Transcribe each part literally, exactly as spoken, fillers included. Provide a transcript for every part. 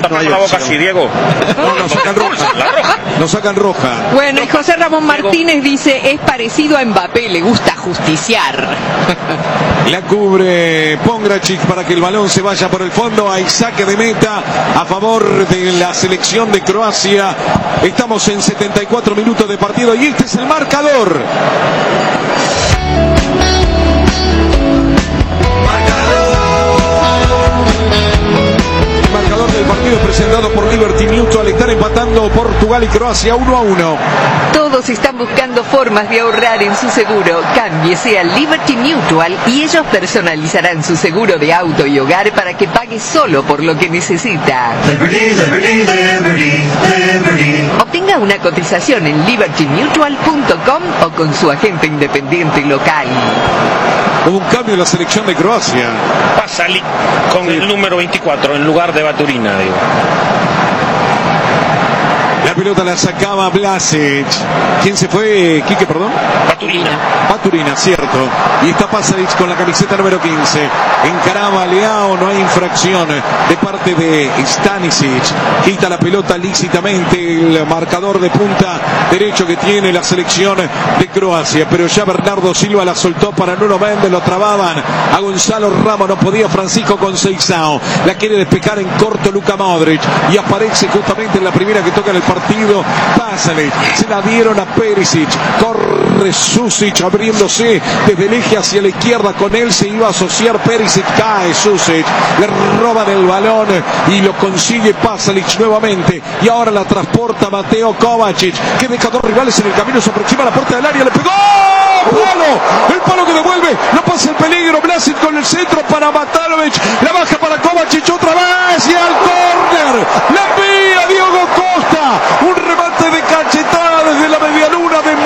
no hay la boca así, Diego. No, nos sacan roja. La roja. Nos sacan roja. Bueno, y José Ramón Martínez dice, es parecido a Mbappé, le gusta justiciar. La cubre Pongracic para que el balón se vaya por el fondo. Hay saque de meta a favor de la selección de Croacia. Estamos en setenta y cuatro minutos de partido y este es el marcador. Marcador del partido presentado por Liberty Mutual. Están empatando Portugal y Croacia uno a uno. Todos están buscando formas de ahorrar en su seguro. Cámbiese a Liberty Mutual y ellos personalizarán su seguro de auto y hogar para que pague solo por lo que necesita. Liberty, liberty, liberty, liberty. Obtenga una cotización en liberty mutual punto com o con su agente independiente local. Hubo un cambio en la selección de Croacia. Pasalic con sí. El número veinticuatro en lugar de Baturina, digo. La pelota la sacaba Vlasic. ¿Quién se fue? ¿Quique, perdón? Baturina. Baturina, cierto. Y está Pasalic con la camiseta número quince. Encaraba a Leao, no hay infracción de parte de Stanisic. Quita la pelota lícitamente el marcador de punta derecho que tiene la selección de Croacia. Pero ya Bernardo Silva la soltó para Nuno Méndez, lo trababan a Gonzalo Ramos, no podía Francisco Conceição. La quiere despejar en corto Luka Modric y aparece justamente en la primera que toca en el partido. Pasalic, se la dieron a Perisic, corre Susic abriéndose desde el eje hacia la izquierda, con él se iba a asociar Perisic, cae Susic, le roban el balón y lo consigue Pasalic nuevamente y ahora la transporta Mateo Kovacic, que deja dos rivales en el camino, se aproxima a la puerta del área, le pegó palo, el palo que devuelve, no pasa el peligro, Vlasic con el centro para Matanovic, la baja para Kovacic otra vez y al córner, la envía Diogo Costa, un remate de cachetada desde la medialuna de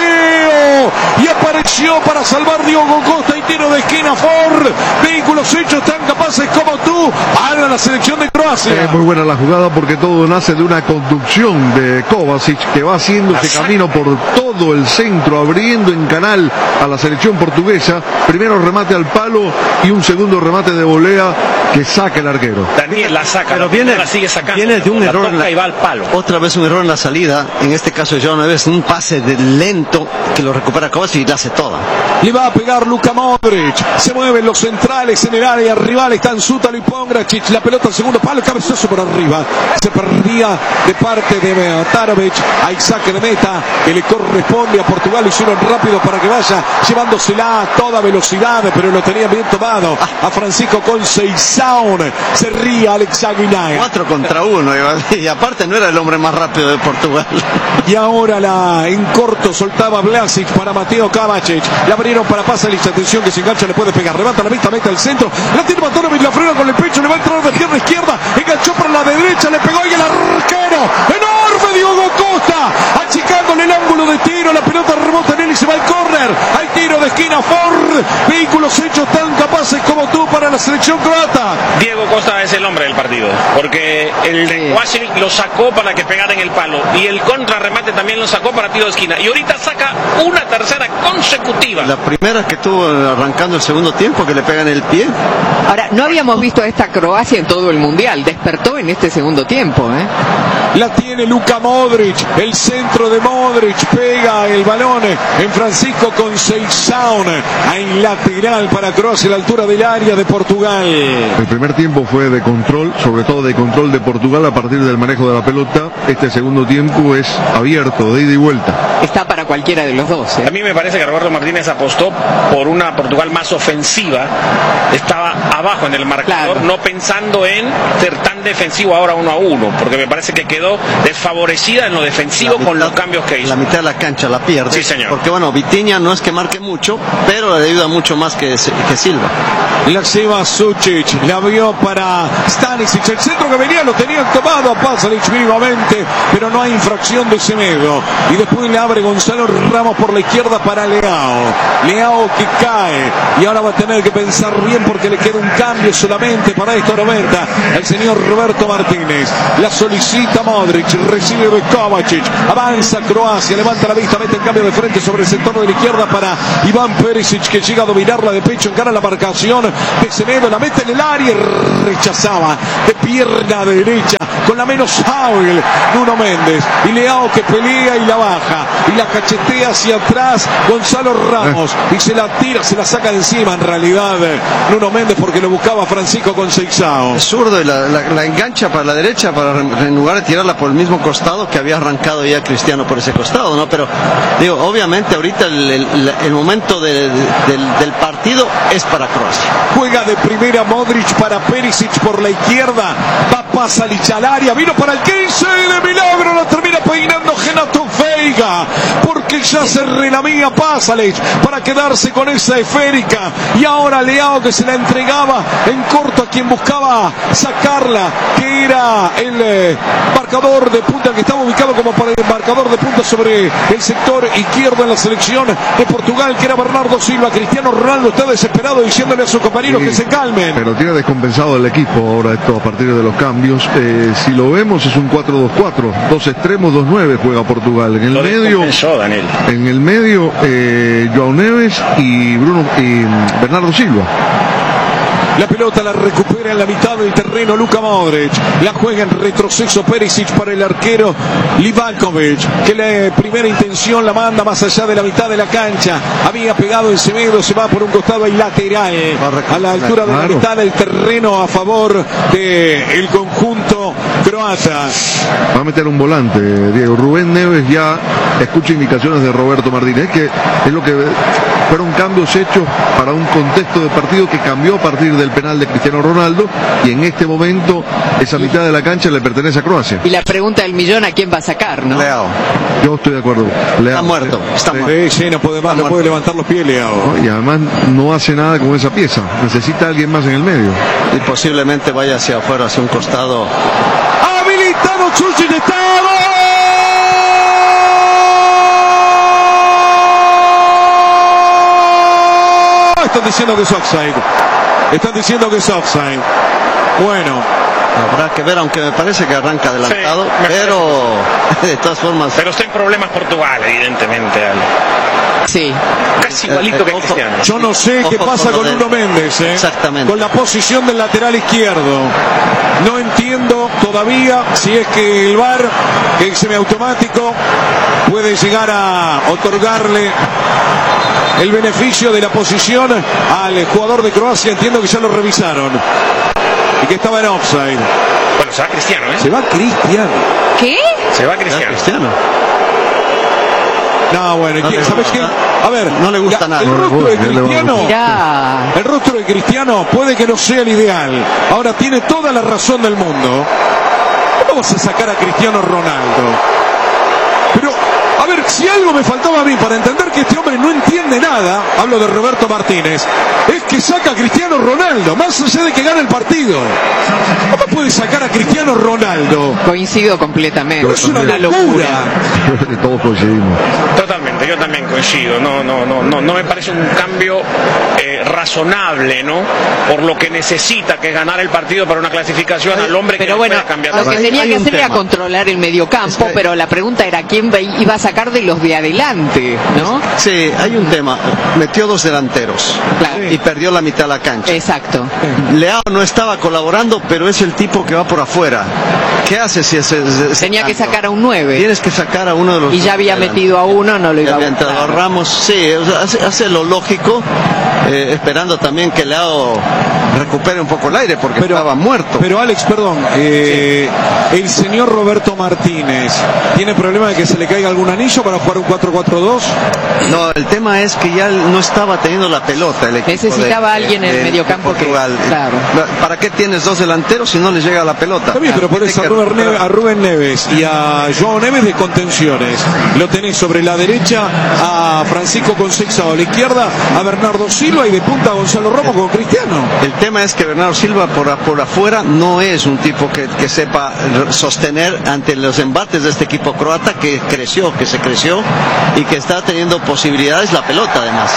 Mateo y apareció para salvar Diogo Costa y tiro de esquina Ford. Vehículos hechos tan capaces como tú. Habla la selección de Croacia. Es muy buena la jugada porque todo nace de una conducción de Kovacic que va haciendo ese camino por todo el centro, abriendo en canal a la selección portuguesa. Primero remate al palo y un segundo remate de volea que saca el arquero. Daniel la saca, pero viene, la sigue sacando, viene de un la error toca en la, y va al palo. Otra vez un error en la salida, en este caso ya una vez un pase de lento que lo recupera Kovacic y la hace toda. Le va a pegar Luka Modric, se mueven los centrales en el área rival, están Sútalo y Pongracic, la pelota al segundo palo, cabezazo por arriba, se perdía de parte de Matanovic, hay saque de meta que le corresponde a Portugal, hicieron rápido para que vaya llevándosela a toda velocidad, pero lo tenía bien tomado a Francisco Conceição, se ría Alex Aguilar. Cuatro contra uno, y aparte no era el hombre más rápido de Portugal. Y ahora la en corto soltaba Vlasic para Mateo Kovacic, la abrieron para Pasalic, atención que se engancha, le puede pegar, levanta la vista, mete al centro, la tiene Matanovic, la frena con el pecho, le va a entrar de pierna izquierda, enganchó por la de derecha, le pegó y el arquero, enorme Diogo Costa, achicándole el ángulo de tiro, la pelota rebota en él y se va al córner, hay tiro de esquina Ford, vehículos hechos tan capaces como tú para la selección croata. Diego Costa es el hombre del partido, porque el de Washington lo sacó para que pegara en el palo y el contrarremate también lo sacó para tiro de esquina y ahorita saca una tercera consecutiva. La primera que tuvo arrancando el segundo tiempo que le pega en el pie. Ahora, no habíamos visto a esta Croacia en todo el mundial, despertó en este segundo tiempo, ¿eh? La tiene Luka Modric, el centro de Modric, pega el balón en Francisco Conceição, en lateral para Croacia a la altura del área de Portugal. El primer tiempo fue de control, sobre todo de control de Portugal a partir del manejo de la pelota. Este segundo tiempo es abierto, de ida y vuelta. Está para cualquiera de los dos, ¿eh? A mí me parece que Roberto Martínez apostó por una Portugal más ofensiva, estaba abajo en el marcador, claro, no pensando en ser tan defensivo ahora uno a uno, porque me parece que quedó desfavorecida en lo defensivo mitad, con los cambios que hizo. La mitad de la cancha la pierde. Sí, señor. Porque bueno, Vitinha no es que marque mucho, pero le ayuda mucho más que, que Silva. La lleva Sucic, la vio para Stanisic, el centro que venía lo tenían tomado a Pasalic vivamente, pero no hay infracción de Semedo. Y después le abre Gonzalo Ramos por la izquierda para Leao. Leao que cae y ahora va a tener que pensar bien porque que le queda un cambio solamente para esta noventa. El señor Roberto Martínez. La solicita Modric. Recibe de Kovacic. Avanza Croacia. Levanta la vista. Mete el cambio de frente sobre el sector de la izquierda para Iván Perisic, que llega a dominarla de pecho. Encara la marcación de Semedo. La mete en el área y rechazaba de pierna derecha con la menos hábil Nuno Méndez. Y Leao que pelea y la baja. Y la cachetea hacia atrás Gonzalo Ramos. Y se la tira, se la saca de encima en realidad Nuno Méndez, porque lo buscaba Francisco Conceição. Es zurdo y la, la, la engancha para la derecha para en lugar de tirarla por el mismo costado que había arrancado ya Cristiano por ese costado, ¿no? Pero digo, obviamente ahorita el, el, el momento de, de, del, del partido es para Croacia. Juega de primera Modric para Perisic por la izquierda. Va Pasalic al área. Vino para el quince y de milagro lo termina peinando Renato Veiga, porque ya se relamía Pasalic para quedarse con esa esférica. Y ahora Leao, que se la entregaba en corto a quien buscaba sacarla, que era el eh, marcador de punta, que estaba ubicado como para el marcador de punta sobre el sector izquierdo en la selección de Portugal, que era Bernardo Silva. Cristiano Ronaldo está desesperado diciéndole a sus compañeros sí, que se calmen. Pero tiene descompensado el equipo ahora esto a partir de los cambios. Eh, si lo vemos es un cuatro dos cuatro, dos extremos, dos nueve juega Portugal. En el lo medio, Daniel. En el medio eh, João Neves y Bruno y Bernardo Silva. La pelota la recupera en la mitad del terreno Luka Modric. La juega en retroceso Perisic para el arquero Livakovic, que la primera intención la manda más allá de la mitad de la cancha. Había pegado en Semedo, se va por un costado y lateral a la altura de la mitad del terreno a favor del conjunto croata. Va a meter un volante, Diego. Rubén Neves ya escucha indicaciones de Roberto Martínez, que es lo que fueron cambios hechos para un contexto de partido que cambió a partir del penal de Cristiano Ronaldo, y en este momento esa mitad de la cancha le pertenece a Croacia. Y la pregunta del millón, ¿a quién va a sacar, no? Leao. Yo estoy de acuerdo. Leao. Está muerto, está muerto. Sí, sí, no puede más, no puede levantar los pies Leao. No, y además no hace nada con esa pieza. Necesita alguien más en el medio. Y posiblemente vaya hacia afuera, hacia un costado. Habilitado Chuchi de Estado. Están diciendo que es offside. Están diciendo que es offside. Bueno. Habrá que ver, aunque me parece que arranca adelantado, sí, pero de todas formas. Pero está en problemas Portugal, evidentemente. Al... Sí. Casi igualito eh, eh, que Cristiano. Yo no sé qué pasa con Nuno Méndez, ¿eh? Exactamente. Con la posición del lateral izquierdo. No entiendo todavía si es que el V A R, que es semiautomático, puede llegar a otorgarle el beneficio de la posición al jugador de Croacia. Entiendo que ya lo revisaron y que estaba en offside. Bueno, se va Cristiano, ¿eh? Se va Cristiano. ¿Qué? Se va Cristiano. Cristiano. No, bueno, no ¿sabes qué? A ver, no le gusta la, nada. El rostro de Cristiano, Mirá. el rostro de Cristiano puede que no sea el ideal. Ahora tiene toda la razón del mundo. ¿Cómo vas a sacar a Cristiano Ronaldo? Pero, a ver, si algo me faltaba a mí para entender que este hombre no entiende nada, hablo de Roberto Martínez, es que saca a Cristiano Ronaldo, más allá de que gane el partido. ¿Cómo puede sacar a Cristiano Ronaldo? Coincido completamente. Pero es una locura. Todos coincidimos. Totalmente, yo también coincido. No, no, no, no, no me parece un cambio eh, razonable, ¿no? Por lo que necesita, que es ganar el partido para una clasificación al hombre que pero bueno, puede cambiar. Lo que hay, tenía hay que hacer tema. era controlar el mediocampo, es que... pero la pregunta era quién iba a sacar de los de adelante, ¿no? Sí, hay un tema. Metió dos delanteros, claro, y perdió la mitad de la cancha. Exacto. Leao no estaba colaborando, pero es el tipo que va por afuera. ¿Qué hace si ese, ese tenía tanto? que sacar a un nueve? Tienes que sacar a uno de los. Y ya había metido a uno, no lo iba a buscar. A Ramos, sí, o sea, hace, hace lo lógico, eh, esperando también que Leao recupere un poco el aire, porque pero, estaba muerto. Pero Alex, perdón, eh, sí. El señor Roberto Martínez, ¿tiene problema de que se le caiga algún anillo para jugar un cuatro cuatro dos? No, el tema es que ya no estaba teniendo la pelota el equipo. Necesitaba de, alguien de, en el mediocampo que, claro. ¿Para qué tienes dos delanteros si no les llega la pelota? Está bien, pero por eso a Rubén, Neves, a Rubén Neves y a João Neves de contenciones. Lo tenés sobre la derecha a Francisco Conceição, a la izquierda a Bernardo Silva y de punta a Gonzalo Ramos con Cristiano. El tema es que Bernardo Silva por, por afuera no es un tipo que, que sepa sostener ante los embates de este equipo croata que creció, que se creció y que está teniendo posibilidades la pelota además.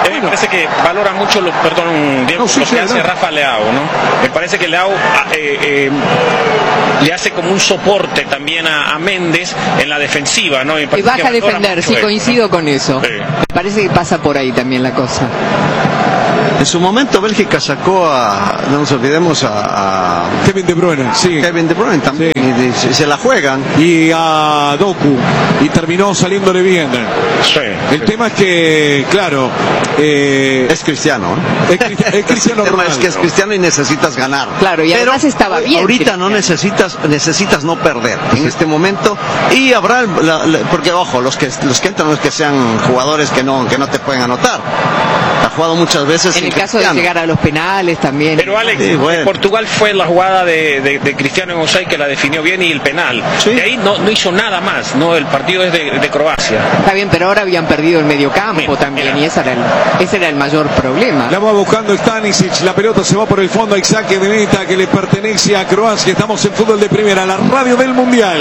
A mí me parece que valora mucho, lo, perdón, Diego, No, sí, lo sí, que hace no. Rafa Leao, ¿no? Me parece que Leao eh, eh, le hace como un soporte también a, a Méndez en la defensiva, ¿no? Me Y parece baja que a valora defender, mucho sí, eso. coincido con eso. Sí. Me parece que pasa por ahí también la cosa. En su momento Bélgica sacó a, no nos olvidemos, a, a Kevin De Bruyne, sí. Kevin De Bruyne también, Sí. y, y se la juegan. Y a Doku. Y terminó saliéndole bien. Sí, El sí. tema es que, claro, eh, Es Cristiano, ¿eh? es, Cri- es Cristiano El tema es Ronaldo. que es Cristiano y necesitas ganar. Claro, y además estaba bien Ahorita Cristiano. no necesitas necesitas no perder en este momento, y habrá el- la- la- porque ojo, los que los que entran no es que sean jugadores que no que no te pueden anotar. Ha jugado muchas veces En sin el caso de Cristiano. llegar a los penales también. Pero Alex, Sí, bueno. Portugal fue la jugada de, de, de Cristiano en offside que la definió bien, y el penal. Sí. De ahí no, no hizo nada más, no, el partido es de, de Croacia. Está bien, pero ahora habían perdido el mediocampo Mira, también, mira. y ese era, el, ese era el mayor problema. La va buscando Stanisic, la pelota se va por el fondo, hay saque de meta que le pertenece a Croacia. Estamos en Fútbol de Primera, la radio del Mundial.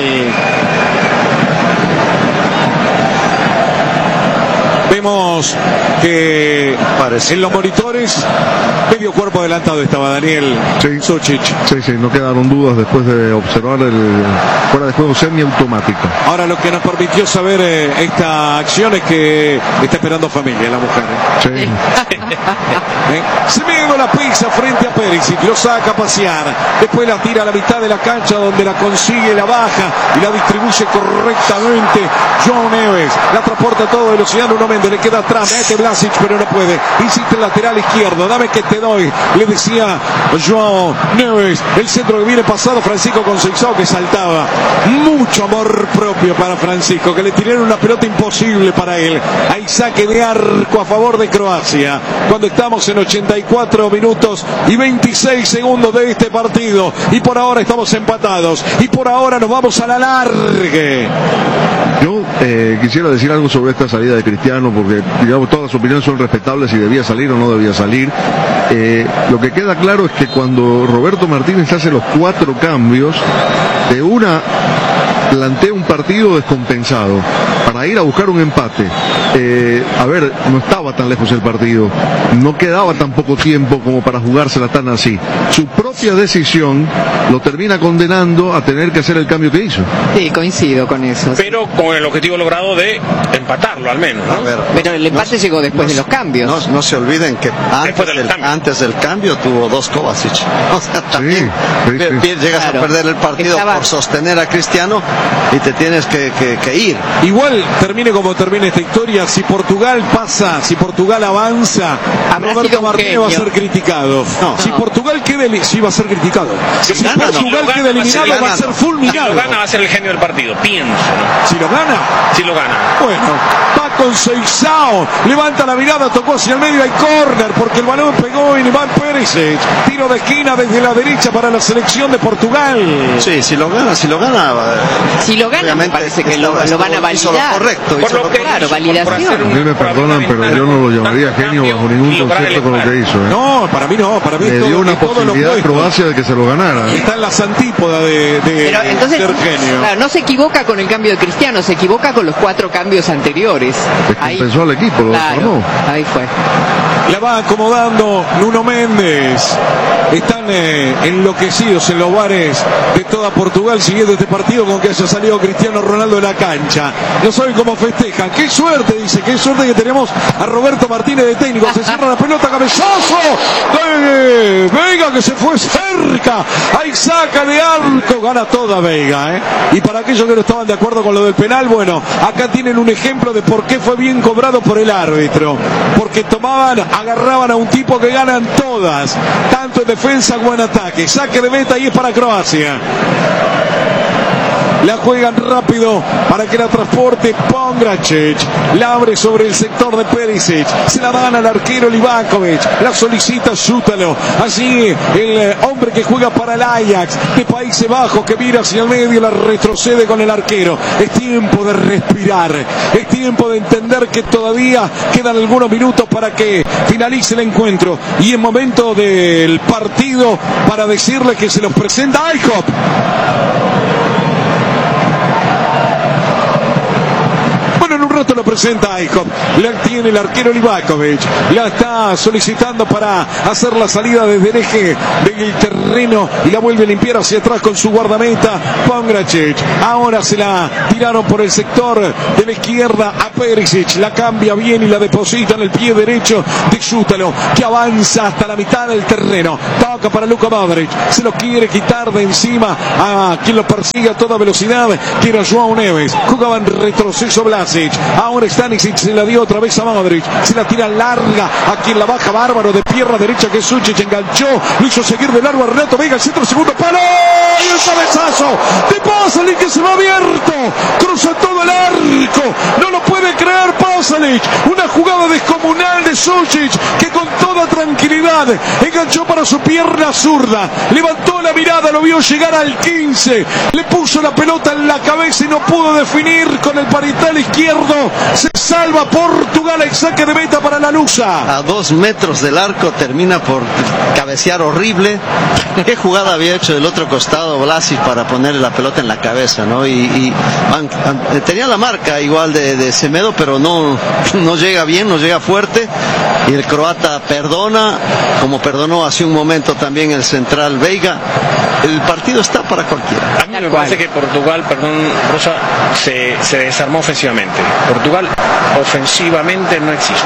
Vemos que Parece. en los monitores medio cuerpo adelantado estaba Daniel Sí. Sucic. Sí, sí, no quedaron dudas después de observar el fuera de juego semiautomático. Ahora lo que nos permitió saber eh, esta acción es que está esperando familia la mujer. ¿eh? Sí. ¿Eh? Semedo la pisa frente a Perisic, lo saca a pasear, después la tira a la mitad de la cancha donde la consigue, la baja y la distribuye correctamente João Neves, la transporta a toda velocidad, Nuno Méndez le queda atrás, mete Vlasic pero no puede, insiste el lateral izquierdo, dame que te doy, le decía João Neves, el centro que viene pasado, Francisco Conceição que saltaba, mucho amor propio para Francisco, que le tiraron una pelota imposible para él, hay saque de arco a favor de Croacia, cuando estamos en ochenta y cuatro minutos y veintiséis segundos de este partido, y por ahora estamos empatados, y por ahora nos vamos a la largue. Yo eh, quisiera decir algo sobre esta salida de Cristiano, porque digamos todas las opiniones son respetables, si debía salir o no debía salir. Eh, lo que queda claro es que cuando Roberto Martínez hace los cuatro cambios, de una plantea un partido descompensado para ir a buscar un empate. Eh, a ver, no estaba tan lejos el partido, no quedaba tan poco tiempo como para jugársela tan así. Su propia decisión lo termina condenando a tener que hacer el cambio que hizo. Sí, coincido con eso. sí. Pero con el objetivo logrado de empatarlo al menos, ¿no? A ver, Pero el empate no- llegó después no- de los cambios. No, no se olviden que antes Después del del, cambio. antes del cambio tuvo dos Kovacic. O sea, también sí, pi- sí. pi- llegas Claro. a perder el partido Estaba- por sostener a Cristiano y te tienes que, que- que ir. Igual termine como termine esta historia, si Portugal pasa, si Portugal avanza, Habrá sido Roberto un Martínez va a genio. ser criticado. No. Si Portugal queda eli- sí va a ser criticado. Si, Si gana, no. Portugal Si lo queda gana, eliminado si va a gana, ser no. Si fulminado. lo gana va a ser el genio del partido, pienso, ¿no? Si lo gana, Si lo gana. bueno, va con Conceição, levanta la mirada, tocó hacia el medio, hay córner porque el balón pegó en Iván Perisic, tiro de esquina desde la derecha para la selección de Portugal. Sí, si lo gana, si lo gana. eh, Si lo gana, me obviamente parece que estaba- lo, lo van a estuvo- hizo validar. lo correcto. Por hizo lo lo que correcto. Claro, hizo, validación. por hacer A un- mí me por abrir perdonan, la pero ventana, yo no lo tanto llamaría genio cambio bajo ningún y lograr el concepto con lo que empate. hizo. ¿eh? No, para mí no, para mí Le es todo, dio una es todo lo posibilidad a opuesto. Croacia de que se lo ganara. Está en las antípodas de, de Pero entonces, ser genio. claro, no se equivoca con el cambio de Cristiano, se equivoca con los cuatro cambios anteriores. Ahí, Descompensó al equipo, lo claro, desarmó. ahí fue. La va acomodando Nuno Méndez. Están eh, enloquecidos en los bares de toda Portugal siguiendo este partido con que haya salido Cristiano Ronaldo de la cancha. No saben cómo festejan. ¡Qué suerte! Dice, qué suerte que tenemos a Roberto Martínez de técnico. Se cierra la pelota, cabezazo. ¡Eh! Veiga que se fue cerca. Ahí saca de arco. Gana toda Veiga. ¿eh? Y para aquellos que no estaban de acuerdo con lo del penal, bueno, acá tienen un ejemplo de por qué fue bien cobrado por el árbitro. Porque tomaban, agarraban a un tipo que ganan todas, tanto en defensa como en ataque. Saque de meta y es para Croacia. La juegan rápido para que la transporte Pongracic. La abre sobre el sector de Perisic. Se la dan al arquero Livakovic. La solicita Zútalo. Allí el eh, hombre que juega para el Ajax de Países Bajos, que mira hacia el medio, la retrocede con el arquero. Es tiempo de respirar. Es tiempo de entender que todavía quedan algunos minutos para que finalice el encuentro. Y es momento del partido para decirle que se los presenta Aikop. Bueno, en un rato lo presenta Aikov. La tiene el arquero Livakovic. La está solicitando para hacer la salida desde el eje del terreno y la vuelve a limpiar hacia atrás con su guardameta Pongracic. Ahora se la tiraron por el sector de la izquierda a Perisic. La cambia bien y la deposita en el pie derecho de Šutalo, que avanza hasta la mitad del terreno. Toca para Luka Modric. Se lo quiere quitar de encima a quien lo persigue a toda velocidad, que era João Neves. Jugaba en retroceso Vlasic. Ahora Stanisic se la dio otra vez a Modric. Se la tira larga a quien la baja bárbaro de pierna derecha, que Suchic enganchó. Lo hizo seguir de largo a Renato Vega. El centro, segundo palo. Y el cabezazo de Pasalic, que se va abierto. Cruza todo el arco. No lo puede creer Pasalic. Una jugada descomunal de Suchic, que con toda tranquilidad enganchó para su pierna zurda. Levantó la mirada, lo vio llegar al quince. Le puso la pelota en la cabeza y no pudo definir con el parietal izquierdo. Se salva Portugal, el saque de meta para la Lusa. A dos metros del arco termina por cabecear horrible. Qué jugada había hecho del otro costado Vlasic para ponerle la pelota en la cabeza, ¿no? Y, y man, tenía la marca igual de, de Semedo, pero no, no llega bien, no llega fuerte. Y el croata perdona, como perdonó hace un momento también el central Veiga. El partido está para cualquiera. A mí me parece que Portugal, perdón Rosa, se, se desarmó ofensivamente. Portugal ofensivamente no existe.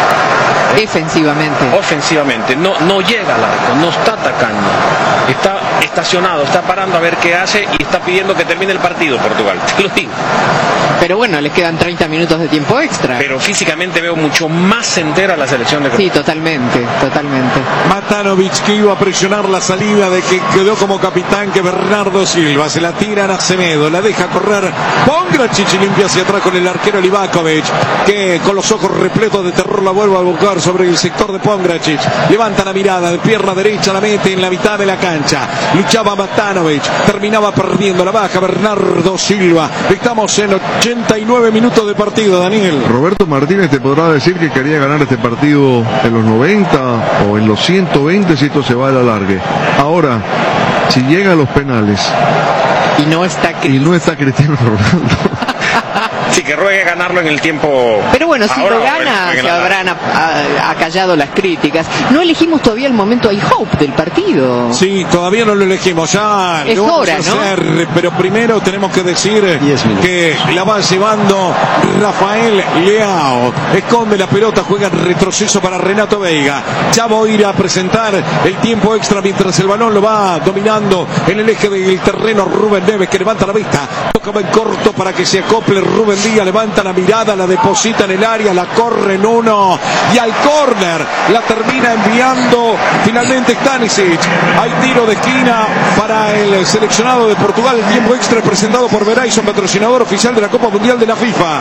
Defensivamente. Ofensivamente, no, no llega al arco, no está atacando, está estacionado, está parando a ver qué hace y está pidiendo que termine el partido Portugal, te lo digo. Pero bueno, les quedan treinta minutos de tiempo extra. Pero físicamente veo mucho más entera la selección de Croacia. Sí, totalmente, totalmente. Matanovic, que iba a presionar la salida de que quedó como capitán, que Bernardo Silva. Se la tiran a Semedo, la deja correr Pongracic y limpia hacia atrás con el arquero Livakovic, que con los ojos repletos de terror la vuelve a buscar sobre el sector de Pongracic. Levanta la mirada de pierna derecha, la mete en la mitad de la cancha. Luchaba Matanovic, terminaba perdiendo, la baja Bernardo Silva. Estamos en ochenta y nueve minutos de partido, Daniel. Roberto Martínez te podrá decir que quería ganar este partido en los noventa o en los ciento veinte si esto se va a la largue. Ahora, si llega a los penales y no está y no está Cristiano Ronaldo. Sí, que ruegue ganarlo en el tiempo. Pero bueno, si ahora, lo gana, bueno, se habrán acallado las críticas. No elegimos todavía el momento I hope del partido. Sí, todavía no lo elegimos. Ya es lo vamos hora, a hacer, ¿no? Pero primero tenemos que decir que la va llevando Rafael Leao. Esconde la pelota, juega en retroceso para Renato Veiga. Ya va a ir a presentar el tiempo extra mientras el balón lo va dominando en el eje del terreno Rubén Neves, que levanta la vista. Toca en corto para que se acople Rubén Díaz, levanta la mirada, la deposita en el área, la corre en uno y al córner la termina enviando finalmente Stanisic. Hay tiro de esquina para el seleccionado de Portugal. El tiempo extra es presentado por Verizon, patrocinador oficial de la Copa Mundial de la FIFA.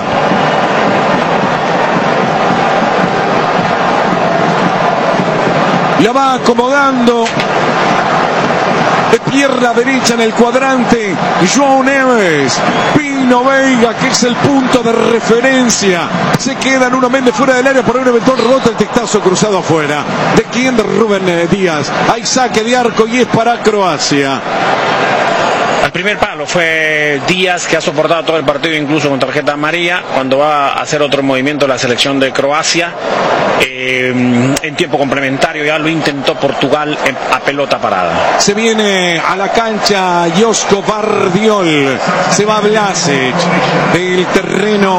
La va acomodando de pierna derecha en el cuadrante João Neves. Pino Veiga, que es el punto de referencia. Se queda Nuno Méndez fuera del área por un eventual rebote, el testazo cruzado afuera. ¿De quién? De Rubén Díaz. Hay saque de arco y es para Croacia. Al primer palo fue Díaz, que ha soportado todo el partido incluso con tarjeta amarilla, cuando va a hacer otro movimiento la selección de Croacia. Eh, en tiempo complementario ya lo intentó Portugal en, a pelota parada. Se viene a la cancha Josko Vardiol. Se va Vlasic del terreno.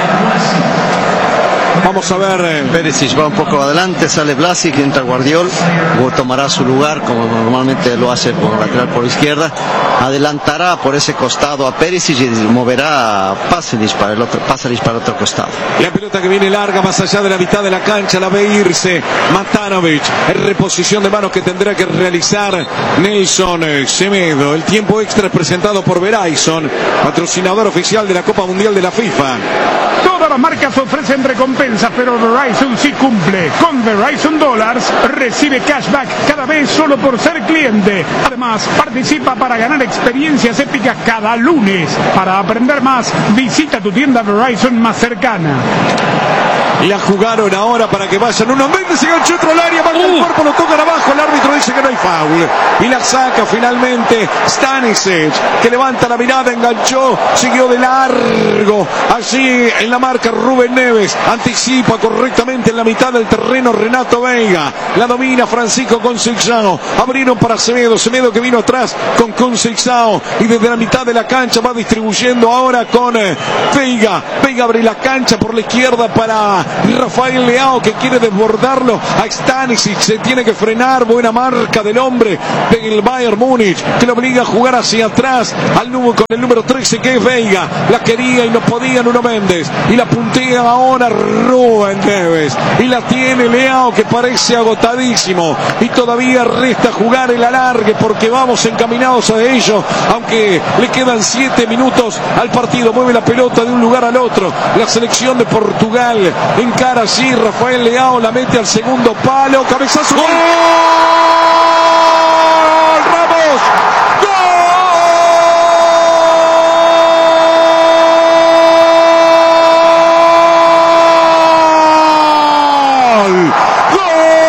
Vamos a ver. Perisic va un poco adelante, sale Vlasic, entra Guardiol, o tomará su lugar como normalmente lo hace por lateral por izquierda. Adelantará por ese costado a Perisic y moverá a Pasalic para el otro, Pasalic para el otro costado. La pelota que viene larga más allá de la mitad de la cancha, la ve irse Matanovic. En reposición de manos que tendrá que realizar Nelson Semedo. El tiempo extra es presentado por Verizon, patrocinador oficial de la Copa Mundial de la FIFA. Todas las marcas ofrecen recompensas, pero Verizon sí cumple. Con Verizon Dollars recibe cashback cada vez solo por ser cliente. Además, participa para ganar experiencias épicas cada lunes. Para aprender más, visita tu tienda Verizon más cercana. La jugaron ahora para que vayan. Uno Méndez se enganchó otro al área, manda uh. el cuerpo, lo tocan abajo. El árbitro dice que no hay foul. Y la saca finalmente Stanisic, que levanta la mirada, enganchó, siguió de largo. Allí en la marca Rubén Neves, anticipa correctamente en la mitad del terreno Renato Veiga, la domina Francisco Conceição, abrieron para Semedo, Semedo que vino atrás con Conceição y desde la mitad de la cancha va distribuyendo ahora con eh, Veiga, Veiga abre la cancha por la izquierda para Rafael Leao que quiere desbordarlo a Stanisic, se tiene que frenar, buena marca del hombre del Bayern Múnich que lo obliga a jugar hacia atrás al número, con el número trece que es Veiga, la quería y no podía Nuno Méndez y la puntea ahora Rubén Neves y la tiene Leao que parece agotadísimo y todavía resta jugar el alargue porque vamos encaminados a ello, aunque le quedan siete minutos al partido. Mueve la pelota de un lugar al otro la selección de Portugal, encara allí Rafael Leao, la mete al segundo palo, cabezazo, ¡gol! ¡Ramos!